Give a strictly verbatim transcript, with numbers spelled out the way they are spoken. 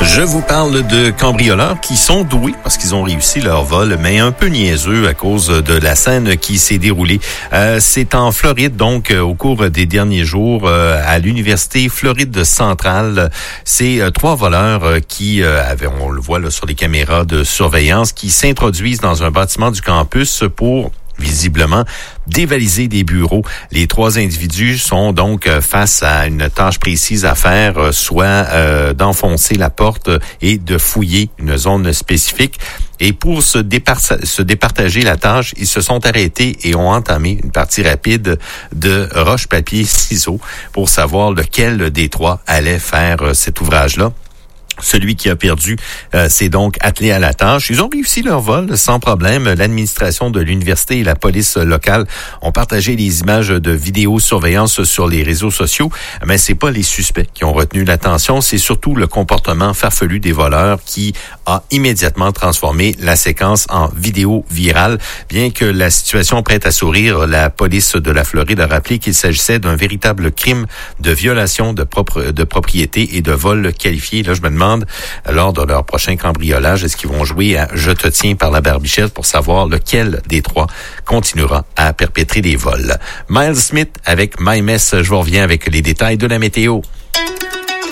Je vous parle de cambrioleurs qui sont doués parce qu'ils ont réussi leur vol, mais un peu niaiseux à cause de la scène qui s'est déroulée. Euh, c'est en Floride, donc, euh, au cours des derniers jours, euh, à l'Université Floride Centrale. C'est euh, trois voleurs euh, qui, euh, avaient, on le voit là sur les caméras de surveillance, qui s'introduisent dans un bâtiment du campus pour visiblement dévaliser des bureaux. Les trois individus sont donc face à une tâche précise à faire, soit euh, d'enfoncer la porte et de fouiller une zone spécifique. Et pour se, dépar- se départager la tâche, ils se sont arrêtés et ont entamé une partie rapide de roche-papier-ciseaux pour savoir lequel des trois allait faire cet ouvrage-là. Celui qui a perdu euh, s'est donc attelé à la tâche. Ils ont réussi leur vol sans problème. L'administration de l'université et la police locale ont partagé les images de vidéosurveillance sur les réseaux sociaux. Mais c'est pas les suspects qui ont retenu l'attention, c'est surtout le comportement farfelu des voleurs qui a immédiatement transformé la séquence en vidéo virale. Bien que la situation prête à sourire, la police de la Floride a rappelé qu'il s'agissait d'un véritable crime de violation de, propre, de propriété et de vol qualifié. Là, je me demande, lors de leur prochain cambriolage, est-ce qu'ils vont jouer à « Je te tiens par la barbichette » pour savoir lequel des trois continuera à perpétrer des vols. Miles Smith avec My Mess, je vous reviens avec les détails de la météo.